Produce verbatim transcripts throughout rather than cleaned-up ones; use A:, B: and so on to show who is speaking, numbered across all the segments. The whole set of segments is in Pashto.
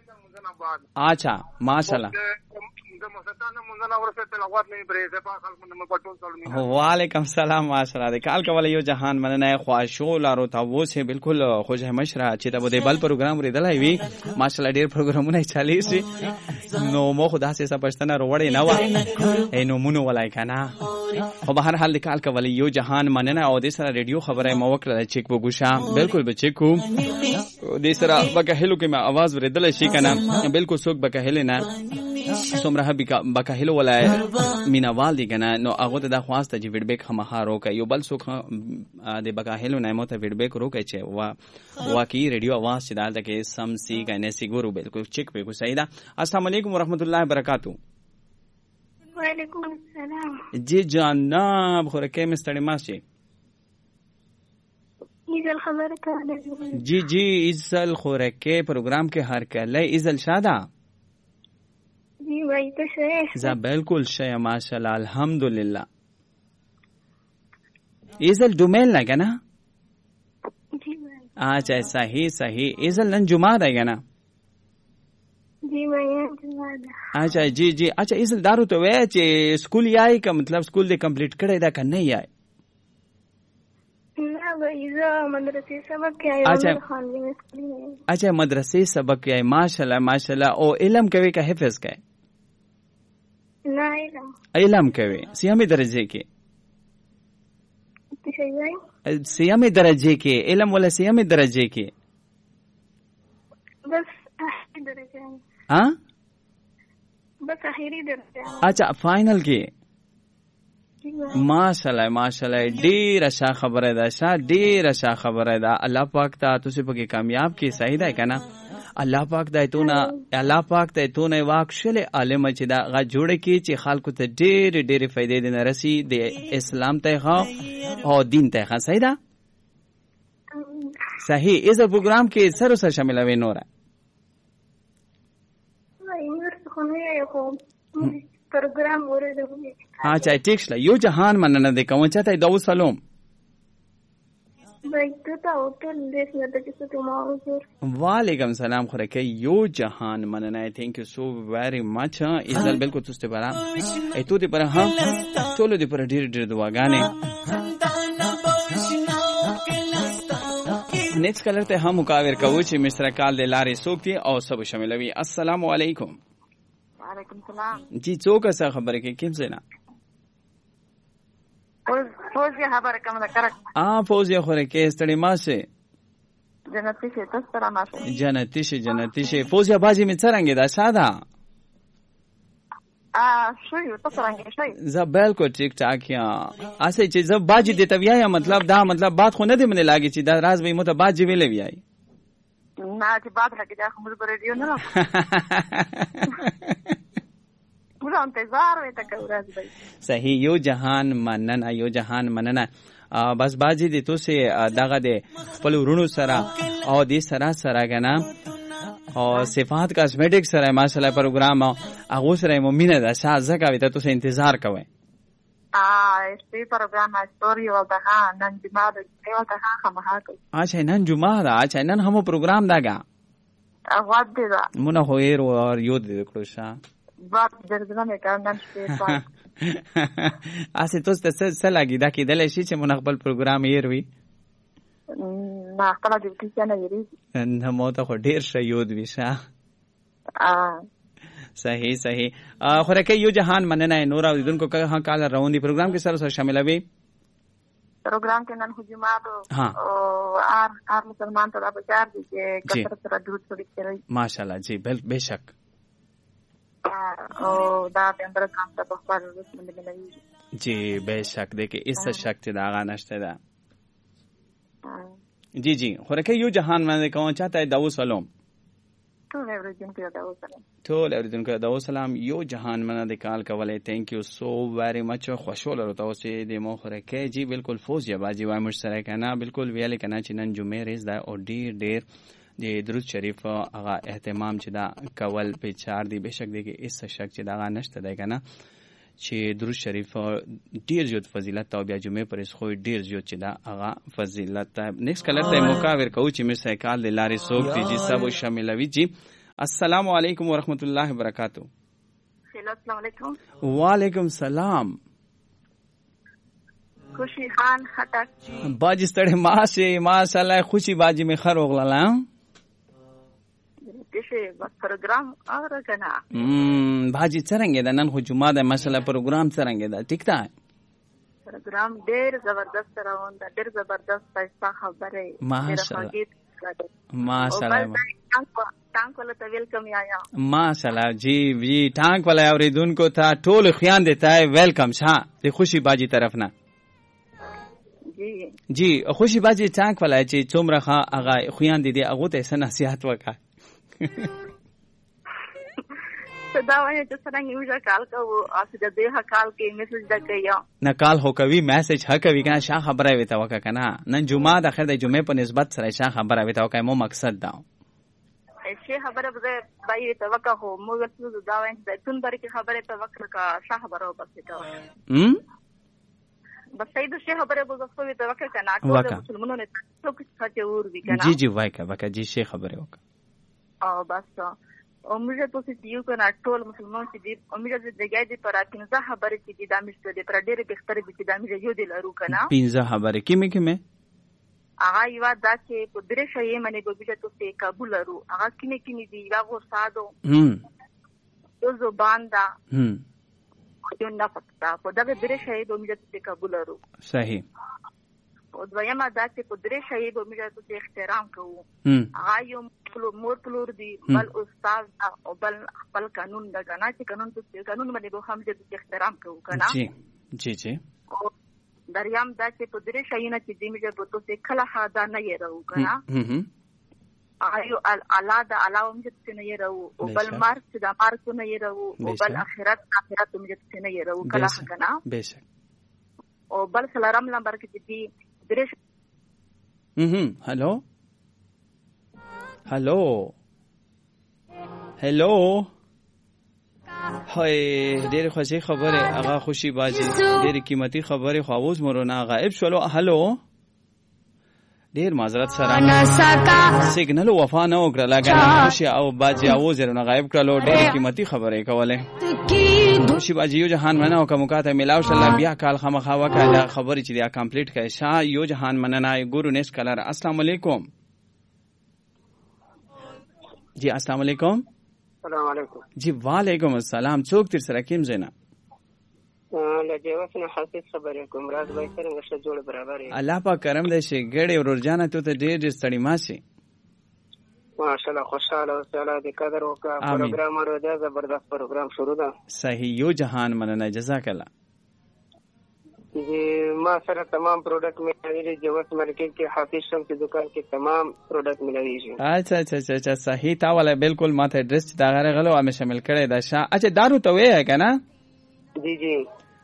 A: اچھا ماشاءالله وعلیکم السلام ماشاءالله د کال کول یو جهان مننه خواشو لارو تاسو سه بالکل خوش مشره چې د بل پروګرام ریدلای وی ماشاءالله ډیر پروګرامونه چالي سي نو مو خدا سه پښتنه وروړې نه و نو مونږ ولای کنه خو به هر حال د کال کول یو جهان مننه او د سره ریډیو خبره مو وکړه چیک وګوشا بالکل به چیکو د سره بکهلو کې ما आवाज ورېدل شي کنه بالکل څوک بکهل نه څومره بکهلو ولای مینوال دي کنه نو هغه ته د خواسته چې فیډبیک همه روکه یو بل څوک د بکهلو نه مو ته فیډبیک روکه چې وا واقعي ریډیو आवाज چې دالته کې سم سی کنه سیګورو بالکل چیک به کو سیدا السلام علیکم ورحمت الله وبرکاتہ
B: وعلیکم السلام
A: جی جناب خورکه مستړی ماشي
B: ایزل خبر کړه
A: جی جی ایزل خورکه پروګرام کې هر کله ایزل شاده
B: جی وای ته شه
A: ز بالکل شه ماشاءالله الحمدلله ایزل دومل نه کنه
B: جی
A: اچھا صحیح صحیح ایزل نن جمعه ده کنه
B: جی وای جمعه ده
A: اچھا جی جی اچھا ایزل دارو ته وای چې سکول یای کا مطلب سکول دې کمپلیټ کړی دا کنه یای
B: نه وای مدرسې سبق یای
A: اچھا
B: خانوي مسکلی
A: اچھا مدرسې سبق یای ماشاءالله ماشاءالله او علم کوي که حفظ کوي
B: نه علم
A: علم کوي سیامي درجه کې
B: څه وای
A: سیامي درجه کې علم ولا سیامي درجه کې
B: بس اخري درجه
A: ها
B: بس اخري درجه
A: اچھا فائنل کې ماشاءالله ماشاءالله ډیر ښه خبره ده ښه ډیر ښه خبره ده الله پاک ته تاسو په کې کامیاب کې صحیح ده کنه الله پاک د ایتونه الله پاک ته ایتونه واکشل عالم چې دا غا جوړ کی چې خلکو ته ډیر ډیر فائدې دي نرسي د اسلام ته او دین ته صحیح ده صحیح ایزه پروګرام کې سره سره شامل وي نور
B: وای نور څه نه یو پروګرام ورته
A: ها چا ټیک شله یو جهان مننه د کوم چاته داو سلام وعلیکم السلام خورکه یو جهان مننه تhank you so very much ایزل بالکل تاسو ته برا ایتو دې پر ها ټول دې پر ډیر ډیر دعاګانې نیکس کلر ته هم مقاور کوو چې مستر کال د لارې سوکتي او سب شاملوي السلام علیکم
B: وعلیکم السلام
A: جی څوک څه خبره کې کوم څه نه
B: فوزیه خبره کوم ده کرک
A: ا فوزیه خوره کې ستړي ماشه
B: جنتی شه تاسو سره ماشه
A: جنتی شه جنتی شه فوزیه باجی می څنګه ده ساده
B: ا شو یو تاسو څنګه شئ
A: ز بالکل ټیک ټاک یا اسه چې ز باجی د تویا یا مطلب دا مطلب بات خو نه دی منه لاګي چې دا راز به مت باجی ویلې ویای
B: نه چې بات راکې دا خو موږ په ریډیو نه موږ انتظار وې تا کوراز بھائی
A: صحیح یو جهان مننه یو جهان مننه بس باجی د تو سه دغه د خپل ورونو سره او د سره سره غنا او صفات کاسمیټک سره ماشاءالله پروګرام هغه سره مؤمنه ده شازه کوي ته تو انتظار کوي
B: ا este programa story او ده نن جمعه ده او ده خامخا کوي
A: اچھا نن جمعه ده اچھا نن هم پروګرام داګه
B: اغواد دي دا
A: مونږ خو یې ور یو دې کړو شا
B: باب درځنه مې کاندم چې پای
A: اسه تاسو ته څه لګی دا کې دلې شي چې مونږ خپل پروګرام یې روي
B: ما خپل د کیسه نه یری
A: نه مو ته خو ډیر ښه یو دی شا
B: ا
A: صحیح صحیح خورکه یو جهان مننه نور اوریدونکو که ها کال راوندي پروګرام کې سره سره شامل وي
B: پروګرام کې نن خجمات او ار ار مسلمان ته د بچار دي چې کثرت سره درود شریف کوي
A: ماشاءالله جی بل بشک
B: او دا پیغمبر کام ته په خپل رسول ملي
A: جی بشک دې کې اس شک ته دا غنشته ده جی جی خورکه یو جهان مننه کوم چاته داو سلام
B: ټول اوریدونکو ته داو سلام
A: ټول اوریدونکو ته داو سلام یو جهان مننه د کال کولای تhank you so very much خوشاله راته اوسې د مو خورکه جی بالکل فوز یا باجی وای مشترک نه بالکل ویل کنه چې نن جمعه ریز دا او ډیر ډیر د درود شریف هغه اهتمام چې دا کول په چار دی بشک دی کې اس شک چې دا نشته دی کنه چې درود شریف ډیر زیات فضیلت او بیا جمعه پر اس خو ډیر زیات چې دا هغه فضیلت نیکس کلر ته موقع ورکو چې مې سایکال د لارې سوق دی چې سبو شاملوي جی السلام علیکم ورحمۃ اللہ وبرکاتہ.
B: السلام علیکم.
A: وعلیکم سلام.
B: خوشی خان خټک
A: باجی ستړي ماشه ماشاءالله خوشی باجی می خر وغلا
B: دشه بس پروګرام اور کنه
A: م باجی څنګه ده نن خو جمعه ده ماشاءالله پروګرام څنګه ده ټیک ده
B: پروګرام ډیر زبردست روان ده ډیر زبردست پیسې خبره
A: ماشاءالله ماشاءالله
B: ټانک ولا ته ویلکم یا
A: ماشاءالله جی جی ټانک ولا اوریدونکو ته ټول خیان دیتا ہے ویلکم شه د خوشی باجی طرف نه
B: جی
A: جی خوشی باجی ټانک ولا چې څومره ښه هغه خویان دي هغه ته څه نصيحت وکړه
B: دا وایي چې څنګه یو کال کوو اسی د دې کال کې میسج دا کوي
A: نه کال هو کوي میسج ها کوي کنه شاه خبره وي تا وکړه کنه نن جمعه د اخر د جمعې په نسبت سره شاه خبره وي تا وکړه مو مقصد دا
B: شي خبره به بای ته وکړه هو موږ څه دا وایي چې تون بری کې خبره ته وکړه کا شاه خبره وبسې تا
A: هم
B: بس صحیح د شي خبره به زه ته وکړه کنه ټول مسلمانانو نه څوک څه ور وی کنه
A: جی جی وای کا وکړه جی شي خبره وکړه
B: او بس امید ته چې یو کنه ټول مسلمان چې دی امید دې دګای دې پر پنځه خبرې چې دې د امید دې پر ډېر بهتر دي چې د امید یو دې لرو کنه
A: پنځه خبرې کیمه کیمه
B: هغه یو دا چې په درې شی باندې ګوبیجه ته قبول لرو هغه کینه کینه دی هغه ساده
A: هم
B: یو زبان دا
A: هم
B: یو نه پتا په دا درې شی د امید ته قبول لرو
A: صحیح
B: او دویمه دا چې په درې شی د امید ته احترام کوو هغه یو مور پلور دی بل استاد او بل خپل قانون دا کنه چې قانون ته قانون باندې به هم د احترام کوو کنه
A: جی جی جی
B: دریام دا چې په درې شایونه چې دې مې په تو څه کله حدا نه یې راو کنه هم ایو اعلی دا علاوه مې څه نه یې راو او بل مارک چې دا مارک نه یې راو او بل اخرت اخرت مې څه نه یې راو کله کنه
A: بیشک
B: او بل سلام نمبر کې دې درې
A: هم هالو هلو هلو هاي ډېر خوشي خبره هغه خوشي باجی ډېر قیمتي خبره خو اوس مرونه غائب شولو هلو ډېر معذرت سره سیګنل وفا نه وکړه لګا خوشي او باجی اوس رونه غائب کړلو ډېر قیمتي خبره کوله خوشي باجی یو جهان منه او کومکاته ملاو الله بیا کال خامخا وکړه خبره چې دا کمپلیټ کړي شاه یو جهان مننه ګورو نس کلر السلام علیکم جی السلام علیکم.
C: السلام علیکم.
A: جی وعلیکم السلام. څوک تر سره کیم زینا
C: له جواسنه حافظ خبرې کوم راز به څنګه شه جوړ برابر
A: الله پاک کرم دې شي ګړې ورجانه ته ته ډېر ستړي ماشي
C: ماشاءالله خوشاله او ساله دې قدر وکړه پروګرام ورو دا زبردست پروګرام شروع ده
A: صحیح یو جهان مننه جزاک الله
C: جی ما سره تمام پروڈکٹ ملوي جوس مارکیٹ کې حافظ شمس دکان کې تمام پروڈکٹ ملوي شي
A: اچھا اچھا اچھا صحیح تا ولا بالکل ماته ایڈریس دا غره غلو ام شامل کړي دا شا اچھا دارو ته وې ہے کنه
C: جی جی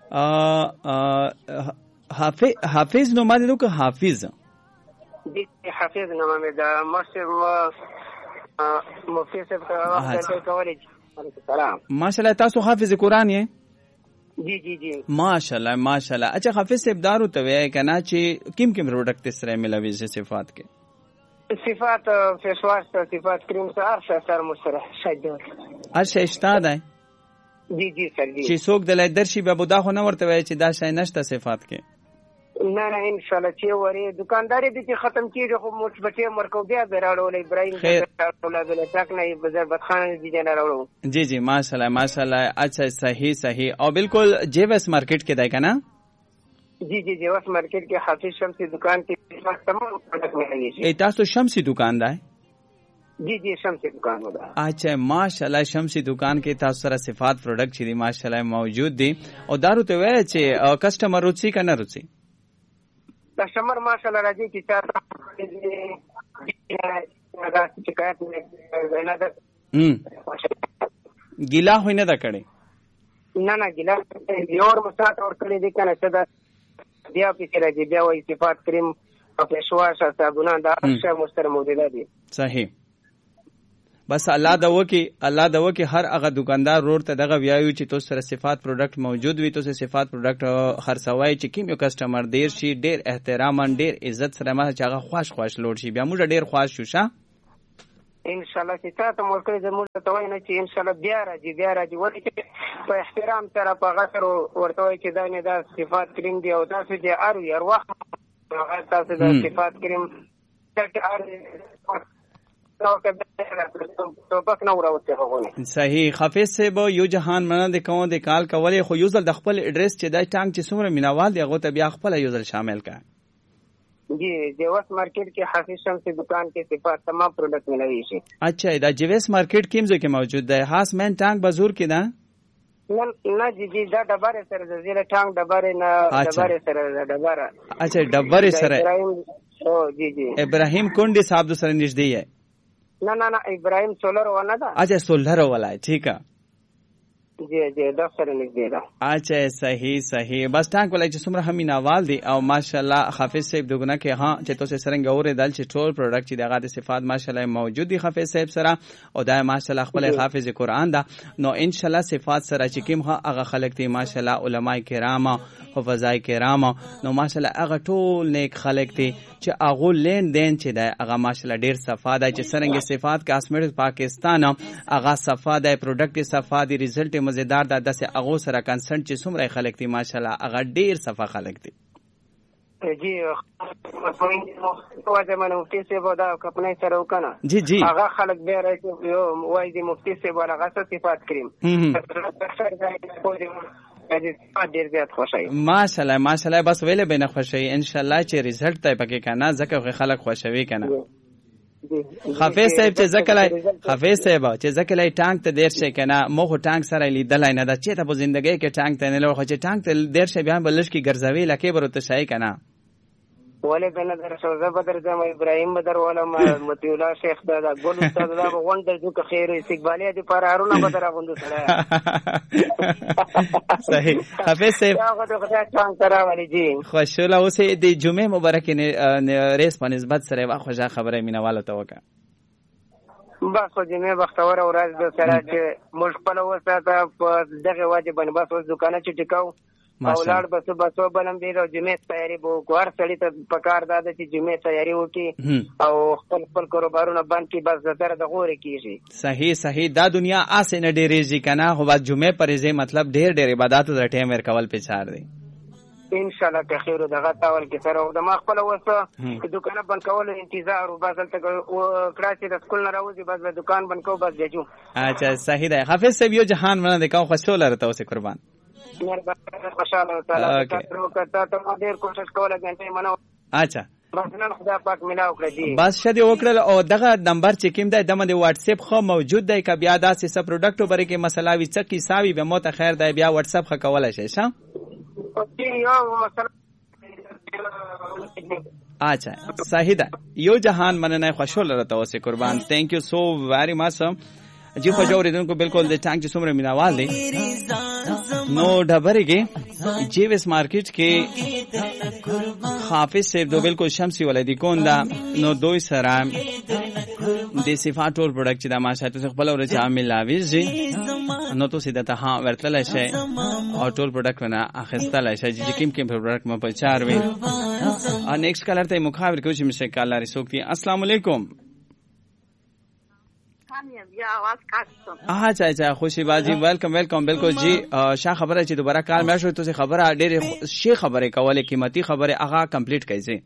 A: ا حافظ حافظ نو ما دې کو حافظ
C: جی حافظ نو ما دا مشر مفتی صاحب ته کولج علیکم السلام
A: ماشاءالله تاسو حافظ قرآن یې
C: جی جی جی
A: ماشاءالله ماشاءالله اچھا حافظ صاحب دارو ته وای کنه چې کیم کیم پروډکټ سره ملوي صفات کې
C: صفات فیس واش صفات کریم سره سره مشره شاید
A: ارشه استاد
C: جی جی سر جی
A: چې څوک د لیدرشي به بودا خو نه ورته وای چې دا شای نشته صفات کې
C: نه نه ان شاء الله چې وری دکانداري دي چې ختم کیږي خو مثبتي مرکو بیا دراړول ابراهيم اولاد له تک نه بازار بدخانه دي نه راوړو
A: جی جی ماشاءالله ماشاءالله اچھا صحیح صحیح او بالکل جیوس مارکیٹ کې دی کنه
C: جی جی جیوس مارکیٹ کې حافظ شمسی دکان کې تمام پروډکټ ملوي شي
A: تاسو شمسی دکان دی
C: جی جی شمسی دکان ودا
A: اچھا ماشاءالله شمسی دکان کې تاسو سره صفات پروډکټ چې ماشاءالله موجود دي او دارو ته وای چې کسٹمر روچي کنه روچي
C: کسٹمر ماشاءالله راځي چې چا شکایت نه ده
A: ګیلا هوی نه دا کړي
C: نه نه ګیلا یو مسات اور کړي دي کنه چې دا بیا په راځي بیا وایي صفات کریم او فیشواش او صابونه دا څه مستر موجوده دي
A: صحیح بس الله دا وکي الله دا وکي هر هغه دکاندار روړ ته دغه ویایو چې تو سره صفات پروډکټ موجود وي تو سره صفات پروډکټ خرڅوي چې کیم یو کسٹمر ډیر شي ډیر احترام ان ډیر عزت سره ما چې هغه خوش خوش لوړ شي بیا موږ ډیر خوش شو شه
C: ان شاء الله چې تاسو مو کړی زموږ ته وای نه چې ان شاء الله بیا راځي بیا راځي ولې چې په احترام سره په غسر ورته وای چې دا نه دا صفات کریم دی او تاسو دې ار یو وخت تاسو د صفات کریم
A: صحیح. حافظ صاحب یو جهان مننه د کوم د کال کولې خو یو ځل د خپل اډریس چې د ټانک چې څومره مینوال دی هغه ته بیا خپل یو ځل شامل کا.
C: جی جیوس مارکیٹ کے حافظ شمس دکان کے صفات تمام پروڈکٹ ملوي شي.
A: اچھا دا جیوس مارکیٹ کیم ځای کې موجود دی؟ خاص مین ټانک بازور کې ده؟
C: نه نه جی جی دا ډبره سره د زیله ټانک ډبره نه ډبره سره ډبره.
A: اچھا ډبره سره.
C: او جی جی
A: ابراهیم کونډي صاحب سره نږدې ہے؟
C: نه نه نه ابراهیم سولر والا ده.
A: اچھا سولر والا ہے ٹھیک ہے.
C: جی جی دا سره نږدې ده.
A: اچھا صحیح صحیح. بس ټانک ولای چې څومره هم ناوال دي او ماشاءالله حافظ صاحب دغه کې ها چې تاسو سرنګ اورې دل چې ټول پروډکټ چې دغه د صفات ماشاءالله موجود دي حافظ صاحب سره او دا ماشاءالله خپل حافظ قرآن ده. نو ان شاء الله صفات سره چې کوم ها هغه خلک دي ماشاءالله علماء کرام حفظای کرام نو ماشاءالله هغه ټول نیک خلک دي چې هغه لین دین چې ده هغه ماشاءالله ډیر صفات ده چې سرنګ صفات کاسمیټکس پاکستان هغه صفات ده پروډکټ صفات دي رزلټ مزیدار ده داسې هغه سره کنسنټ چې څومره خلک دي ماشاءالله هغه ډیر صفه خلک دي.
C: جی واځه منه مفتي سی ودا کپنه سره وکنه.
A: جی جی
C: هغه خلک به راځي یو وای دي مفتي سی ولا غصه صفات کریم.
A: ماشاءالله ماشاءالله بس ویله به نه خوشي ان شاء الله چې ریزلټ ته پکې کنه ځکه خلک خوشوي کنه. حافظ صاحب چې ځکلای حافظ صاحب چې ځکلای ټانک ته دیر شي کنه مو ټانک سره لیدلای نه دا چې ته په ژوندۍ کې ټانک ته نه لور خو چې ټانک ته دیر شي بیا بلش کی ګرځوي لکه برته شای کنه
C: ولې کنه در شوزه بدر زم ابراهیم بدر ولا متی الله شیخ دا ګل استاد دا غون در جو خیر استقبالیه دي پر هارونه بدر غوندو سره.
A: صحیح. حافظ صاحب
C: هغه دغه ټانک سره ولې جی
A: خوشاله اوسه د جمعه مبارک نه ریس په نسبت سره واخوجه خبره مینواله توکه
C: بس خو جمعه بختور ورځ د سره چې موږ خپل وساته په دغه واجب باندې بس اوس دکانه چې ټیکاو اولاد بس بس بلم دی او جمعه تیاری بو کوار سړی ته پکار داده چې جمعه تیاری وکي او خپل خپل کاروبارونه باندې کې بس زړه د غوړې کیږي.
A: صحیح صحیح. دا دنیا اسه نه ډیریږي کنه هو بس جمعه پرځه مطلب ډیر ډیر عبادت د ټیم ور کول په چار دی
C: ان شاء الله که خیر دغه تاول کې سره او د ما خپل وسه چې دکان بند کول انتظار او بس تل کړه چې د سکول نه راوځي بس دکان بند کو بس ججو.
A: اچھا صحیح ده. حافظ صاحب یو جهان مننه د کوم خوشاله رته اوسه قربان.
C: ماشاءالله تعالی تاسو کته ته ډیر کوشش کوله غنټه منو.
A: اچھا
C: بس نن خدا پاک ملاو کړی دی.
A: بس شدي وکړل او دغه نمبر چې کوم دی دمه د واتس اپ خو موجود دی ک بیا داسې څه پروډکټ بری کې مسله وي څه کی ساوي به مو ته خیر دی بیا واتس اپ خ کولای شي شه. اچھا صحیح ده. یو جهان مننه خوشاله رته اوسه قربان. تھینک یو سو ویری مچ. جی خو جوړیدونکو بالکل د ټانک چې څومره میناوال دي نو ډبرې کې جیوس مارکیټ کې حافظ صاحب دو بالکل شمسی ولدي کوندا نو دوی سره د صفات ټول پروډکټ چې د ماشاءالله څخه خپل ورته عامل لاویږي نو تو سیده ته ها ورتل شي او ټول پروډکټ ونه اخیستل شي چې کوم کوم پروډکټ م په چار وي. ا نیکسٹ کلر ته مخابر کوم چې مشه کالر سوکتی. السلام علیکم. اچھا اچھا خوشی باجی ویلکم ویلکم. بالکل جی شا خبره چې دوباره کار مې شو ته خبره ډېر شي خبره کوله قیمتي خبره هغه کمپلیټ کړئ.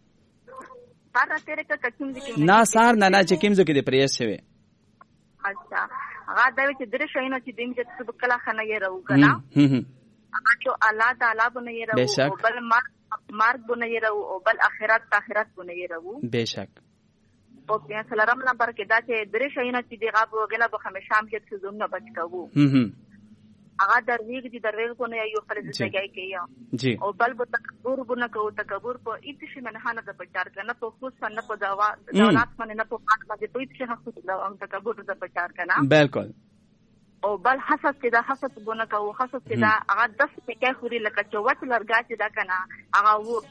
A: نه سار نه نه چې کیمزو کې د پریس شوی.
B: اچھا هغه دا چې درې شاینه چې دیم چې سب کلا خنه یې راو کنه هغه چې الله تعالی بنه یې راو او بل مارک بنه یې راو او بل اخرت اخرت بنه یې راو
A: بهشک.
B: او بیا سلام نمبر کې دا چې درې شاینه چې دی غاب وغلا به همیشه هم چې زونه بچ کوو هغه درویګ دي درویګ کو نه یو خپل ځای کې
A: جی
B: او بل به تکبر بنه کو تکبر په هیڅ شي منهانه د بچار کنه په خصوص نه په دوا دولت باندې نه په پات باندې په هیڅ شي حق او تکبر د بچار کنه
A: بالکل.
B: او بل حسد کې دا حسد بنه کو حسد کې دا هغه دس پکې خوري لکه چوت لرګا چې دا کنه هغه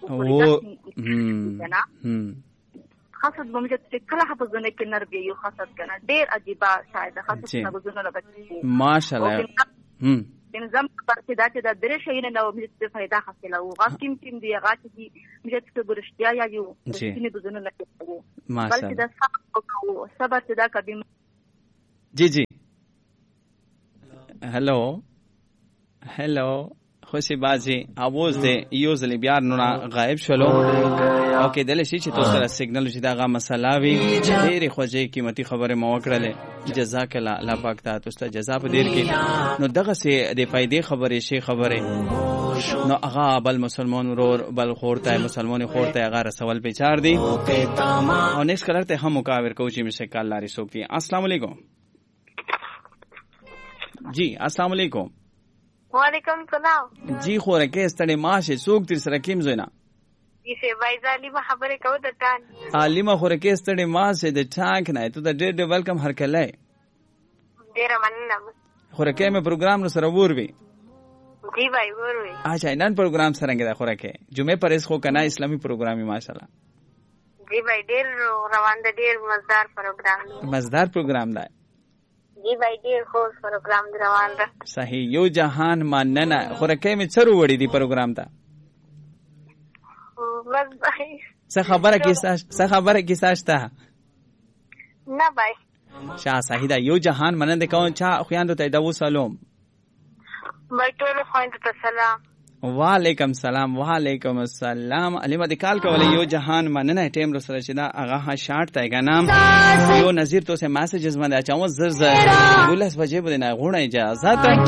B: وو کنه حسد بمجد چې کله حفظونه کې نربي یو حسد کنه ډېر عجیبه شاید حسد نه بزونه لګي
A: ماشاءالله.
B: لیکن زم پر چې دا چې د درې شي نه مې فائدہ حاصله او غا کیم کیم دی غا چې مې چې ګرشتیا یا یو چې بدون نه کوي بلکې دا صبر صبر چې دا کبي
A: جی جی هلو هلو خوشي بازي اواز دې یو ځل بیا نو غایب شولو او کې دل شي چې تاسو سره سیګنل چې دا غا مسله وي ډېرې خوږې قیمتي خبره مو وکړلې جزاک الله الله پاک تاسو ته جزا په دیر کې نو دغه سي د فائدې خبرې شي خبره نو هغه بل مسلمان ورور بل خورته مسلمان خورته هغه رسول په چار دي او نیکس کلرته هم مکاور کوچی مشه کال لاري سوکي السلام علیکم جی السلام علیکم
D: وعلیکم السلام
A: جی خوره کې ستړي ماشه سوک تر سره کیم زینا
D: یسه وایزالی ما خبره کو د ټان
A: عالمه خوره کې ستړي ماشه د ټانک نه ته د ډېر ډېر ویلکم هر کله
D: ډېر مننه
A: خوره کې مې پروګرام نو سره وروي
D: جی بھائی وروي
A: اچھا نن پروګرام څنګه ده خوره کې جمعه پر اس خو کنه اسلامي پروګرامي ماشاءالله
D: جی بھائی ډېر روان ده ډېر مزدار پروګرام
A: مزدار پروګرام ده
D: جی بھائی ډېر خو پروګرام روان ده
A: صحیح یو جهان ماننه خوره کې مې څرو وړي دی پروګرام ته
D: بس بھائی
A: څه خبره کیسه څه خبره کیسه شته
D: نه بھائی
A: شاه صحیح ده یو جهان مننه کوم چا خویاندو ته دو سلام
D: بھائی ټول خویندو ته سلام
A: وعلیکم السلام وعلیکم السلام علیمه د کال کولې یو جهان مننه ټیم رو سره چې دا هغه شارټ تایګا نام یو نظیر تو سه میسجز باندې اچاو زر زر دولس بجې باندې غوړې اجازه